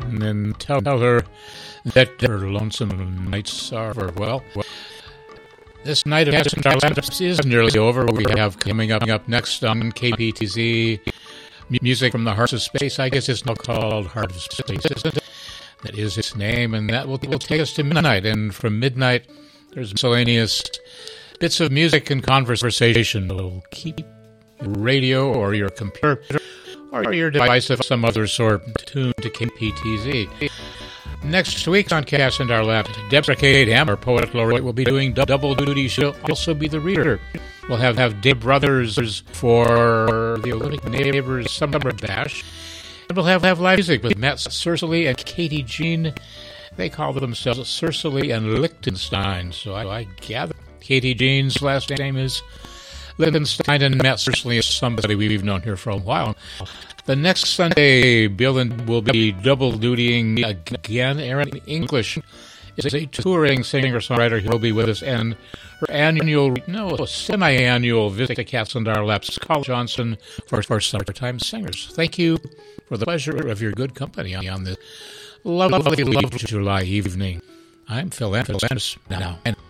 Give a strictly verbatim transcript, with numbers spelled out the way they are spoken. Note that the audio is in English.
and then tell her that her lonesome nights are well. This night of Cast in Our Laps is nearly over. We have coming up, up next on K P T Z music from the Heart of Space. I guess it's now called Heart of Space, isn't it? That is its name, and that will, will take us to midnight. And from midnight, there's miscellaneous bits of music and conversation. We'll keep your radio or your computer or your device of some other sort tuned to K P T Z. Next week on Cast in Our Lap, Deborah Cade Hammer, poet laureate, will be doing double duty. She'll also be the reader. We'll have, have Dave Brothers for the Olympic Neighbors Summer Bash. And we'll have, have live music with Matt Searsley and Katie Jean. They call themselves Searsley and Lichtenstein. So I, I gather Katie Jean's last name is Lichtenstein, and Matt Searsley is somebody we've known here for a while. The next Sunday, Bill will be double dutying again. Erin English is a touring singer-songwriter who will be with us, and her annual, no, semi-annual visit to Cast in Our Laps, Carl Johnson for, for Summertime Singers. Thank you for the pleasure of your good company on this lovely, lovely July evening. I'm Phil Andrews now. And